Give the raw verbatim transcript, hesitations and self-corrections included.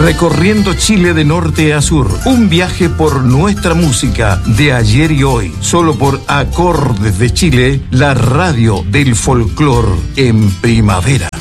Recorriendo Chile de norte a sur. Un viaje por nuestra música de ayer y hoy. Solo por Acordes de Chile, la radio del folclor en primavera.